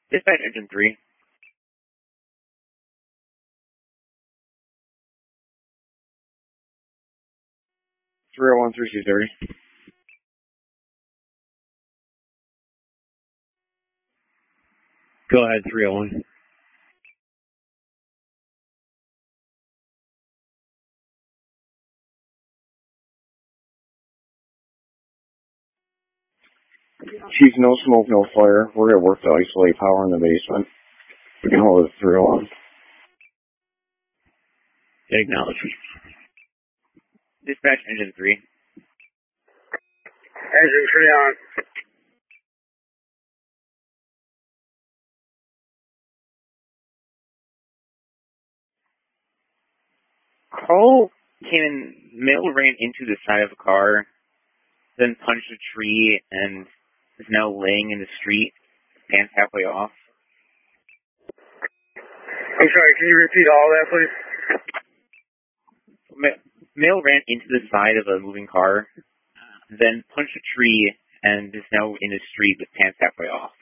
Dispatch engine 3. 301 323. Go ahead, 301. Chief, no smoke, no fire. We're going to work to isolate power in the basement. We can hold it 301. Acknowledge. Dispatch engine 3. Engine 3 on. Call came in, male ran into the side of a car, then punched a tree, and is now laying in the street, pants halfway off. I'm sorry, can you repeat all that, please? Male ran into the side of a moving car, then punched a tree, and is now in the street with pants halfway off.